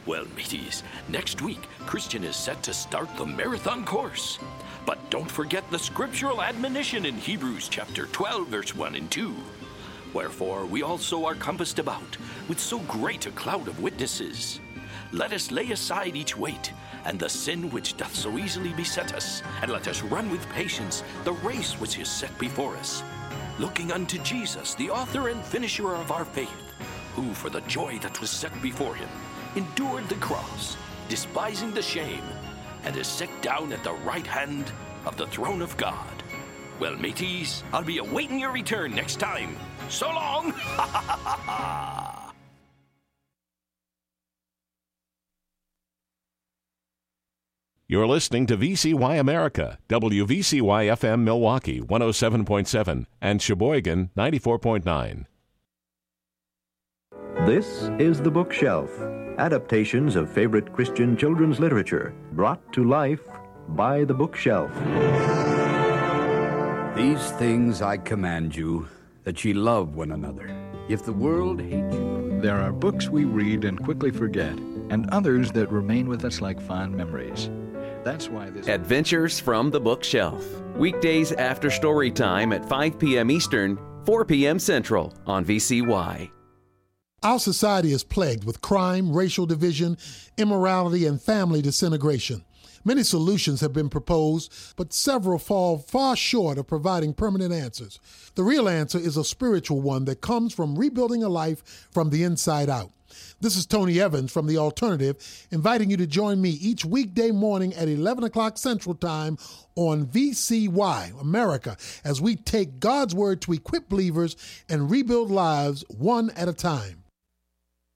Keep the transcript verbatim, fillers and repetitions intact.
Well, mateys, next week, Christian is set to start the marathon course. But don't forget the scriptural admonition in Hebrews chapter twelve, verse one and two. Wherefore we also are compassed about with so great a cloud of witnesses. Let us lay aside each weight, and the sin which doth so easily beset us, and let us run with patience the race which is set before us, looking unto Jesus, the author and finisher of our faith, who for the joy that was set before him endured the cross, despising the shame, and is set down at the right hand of the throne of God. Well, mateys, I'll be awaiting your return next time. So long! You're listening to V C Y America, W V C Y F M Milwaukee, one oh seven point seven, and Sheboygan, ninety-four point nine. This is The Bookshelf, adaptations of favorite Christian children's literature, brought to life by The Bookshelf. These things I command you, that ye love one another. If the world hate you... There are books we read and quickly forget, and others that remain with us like fond memories. That's why this... Adventures from the Bookshelf. Weekdays after story time at five p.m. Eastern, four p.m. Central on V C Y. Our society is plagued with crime, racial division, immorality, and family disintegration. Many solutions have been proposed, but several fall far short of providing permanent answers. The real answer is a spiritual one that comes from rebuilding a life from the inside out. This is Tony Evans from The Alternative, inviting you to join me each weekday morning at eleven o'clock Central Time on V C Y America as we take God's Word to equip believers and rebuild lives one at a time.